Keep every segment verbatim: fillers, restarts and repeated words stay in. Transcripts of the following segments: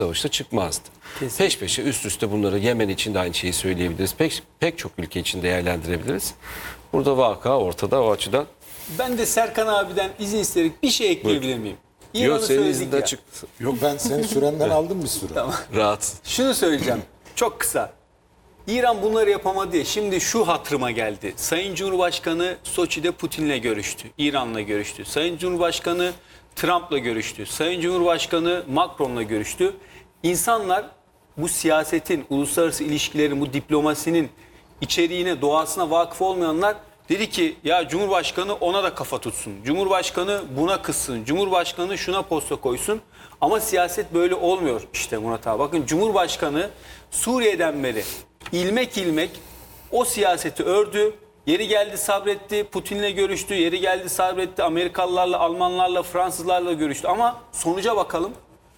savaşta çıkmazdı. Kesinlikle. Peş peşe üst üste bunları Yemen için de aynı şeyi söyleyebiliriz. Pek, pek çok ülke için değerlendirebiliriz. Burada vaka ortada, o açıdan. Ben de Serkan abiden izin istedik bir şey ekleyebilir miyim? Yok, İran'ı senin söyledik izinden ya. çıktı. Yok, ben senin sürenden aldım bir sürü. Tamam. Rahat. Şunu söyleyeceğim. Çok kısa. İran bunları yapamadı ya. Şimdi şu hatırıma geldi. Sayın Cumhurbaşkanı Soçi'de Putin'le görüştü. İran'la görüştü. Sayın Cumhurbaşkanı Trump'la görüştü. Sayın Cumhurbaşkanı Macron'la görüştü. İnsanlar bu siyasetin, uluslararası ilişkilerin, bu diplomasinin içeriğine, doğasına vakıf olmayanlar dedi ki ya Cumhurbaşkanı ona da kafa tutsun. Cumhurbaşkanı buna kızsın. Cumhurbaşkanı şuna posta koysun. Ama siyaset böyle olmuyor işte Murat abi. Bakın Cumhurbaşkanı Suriye'den beri ilmek ilmek o siyaseti ördü. Yeri geldi sabretti, Putin'le görüştü. Yeri geldi sabretti, Amerikalılarla, Almanlarla, Fransızlarla görüştü. Ama sonuca bakalım.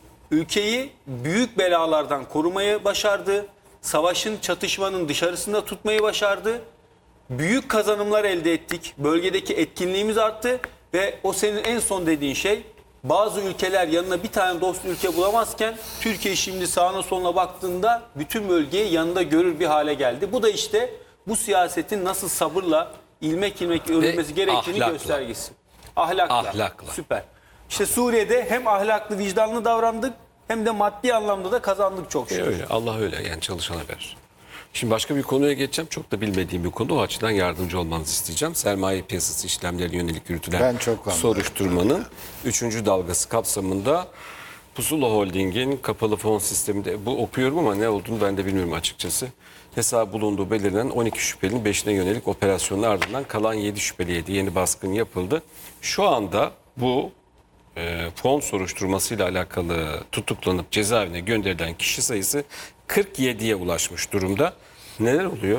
Ülkeyi büyük belalardan korumayı başardı. Savaşın, çatışmanın dışarısında tutmayı başardı. Büyük kazanımlar elde ettik. Bölgedeki etkinliğimiz arttı. Ve o senin en son dediğin şey, bazı ülkeler yanına bir tane dost ülke bulamazken Türkiye şimdi sağına soluna baktığında bütün bölgeyi yanında görür bir hale geldi. Bu da işte bu siyasetin nasıl sabırla ilmek ilmek örülmesi gerektiğini ahlakla. göstergesi. Ahlakla. Ahlakla. Süper. İşte Suriye'de hem ahlaklı, vicdanlı davrandık hem de maddi anlamda da kazandık çok E şükür. öyle. Allah öyle, yani çalışana verir. Şimdi başka bir konuya geçeceğim. Çok da bilmediğim bir konu. O açıdan yardımcı olmanızı isteyeceğim. Sermaye piyasası işlemlerine yönelik yürütülen Ben çok anladım. soruşturmanın üçüncü dalgası kapsamında Pusula Holding'in kapalı fon sisteminde, bu okuyorum ama ne olduğunu ben de bilmiyorum açıkçası. Hesabı bulunduğu belirlenen on iki şüphelinin beşine yönelik operasyonun ardından kalan yedi şüpheliye de yeni baskın yapıldı. Şu anda bu e, fon soruşturmasıyla alakalı tutuklanıp cezaevine gönderilen kişi sayısı kırk yediye ulaşmış durumda. Neler oluyor?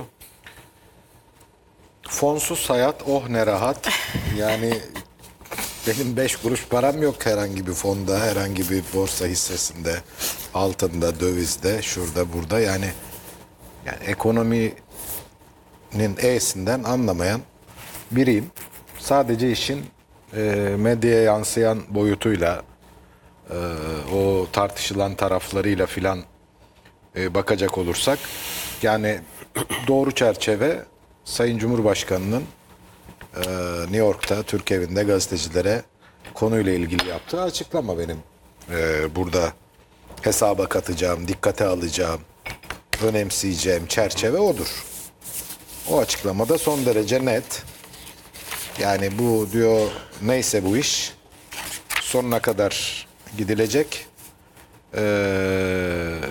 Fonsuz hayat, oh ne rahat. Yani benim beş kuruş param yok herhangi bir fonda, herhangi bir borsa hissesinde, altında, dövizde, şurada, burada. Yani yani ekonominin E'sinden anlamayan biriyim. Sadece işin e, medyaya yansıyan boyutuyla, e, o tartışılan taraflarıyla filan e, bakacak olursak, yani doğru çerçeve Sayın Cumhurbaşkanı'nın e, New York'ta Türk Evi'nde gazetecilere konuyla ilgili yaptığı açıklama benim e, burada hesaba katacağım, dikkate alacağım, önemseyeceğim çerçeve odur. O açıklamada son derece net. Yani bu diyor, neyse bu iş sonuna kadar gidilecek. Ee,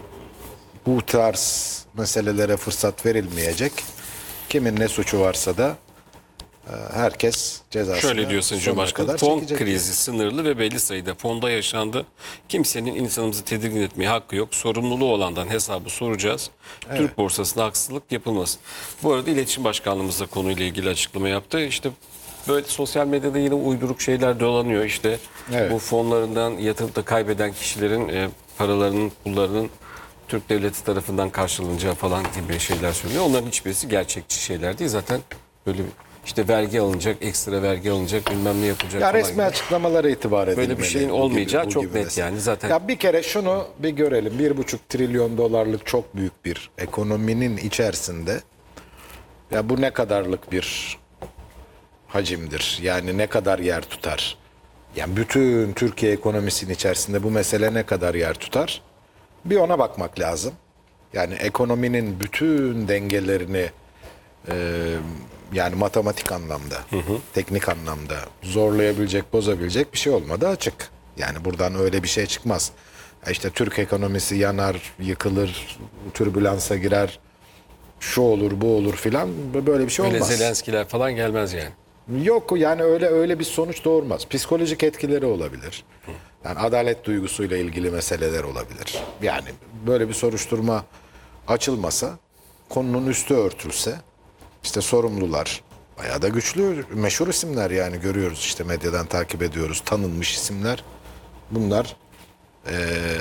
bu tarz meselelere fırsat verilmeyecek. Kimin ne suçu varsa da e, herkes cezasını Şöyle diyorsun sonuna Cumhurbaşkanı, kadar fon çekecek. krizi sınırlı ve belli sayıda fonda yaşandı. Kimsenin insanımızı tedirgin etmeye hakkı yok. Sorumluluğu olandan hesabı soracağız. Evet. Türk borsasına haksızlık yapılmasın. Bu arada İletişim Başkanlığımız da konuyla ilgili açıklama yaptı. İşte böyle sosyal medyada yine uyduruk şeyler dolanıyor. İşte Evet. bu fonlarından yatırıp da kaybeden kişilerin e, paralarının, pullarının Türk devleti tarafından karşılanacağı falan gibi şeyler söylüyor. Onların hiçbirisi gerçekçi şeyler değil. Zaten böyle bir işte vergi alınacak, ekstra vergi alınacak, bilmem ne yapılacak Ya falan resmi gibi. açıklamalara itibar edilmeli. Böyle bir şeyin Bu gibi- olmayacağı bu çok gibi net mesela. yani zaten. Ya bir kere şunu bir görelim. Bir buçuk trilyon dolarlık çok büyük bir ekonominin içerisinde, ya bu ne kadarlık bir hacimdir? Yani ne kadar yer tutar? Yani bütün Türkiye ekonomisinin içerisinde bu mesele ne kadar yer tutar? Bir ona bakmak lazım. Yani ekonominin bütün dengelerini e, yani matematik anlamda, hı hı. teknik anlamda zorlayabilecek, bozabilecek bir şey olmadı açık. Yani buradan öyle bir şey çıkmaz. Ya işte Türk ekonomisi yanar, yıkılır, türbülansa girer, şu olur, bu olur filan, böyle bir şey Öyle olmaz. Zelenskiler falan gelmez yani. Yok, yani öyle öyle bir sonuç doğurmaz. Psikolojik etkileri olabilir. Yani adalet duygusuyla ilgili meseleler olabilir. Yani böyle bir soruşturma açılmasa, konunun üstü örtülse, işte sorumlular bayağı da güçlü, meşhur isimler, yani görüyoruz işte, medyadan takip ediyoruz, tanınmış isimler. Bunlar ee,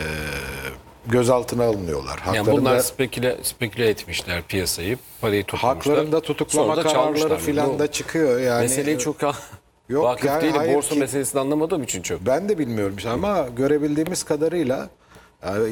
gözaltına alınıyorlar. Yani Haklarında, bunlar speküle, speküle etmişler piyasayı, parayı tutmuşlar. haklarında tutuklama Sonra da kararları çalmışlar. filan Bu da çıkıyor. Yani meseleyi çok Yok, vakıf yani değilim. hayır Borsa ki- meselesini anlamadığım için çok. Ben de bilmiyorum işte, ama görebildiğimiz kadarıyla Yani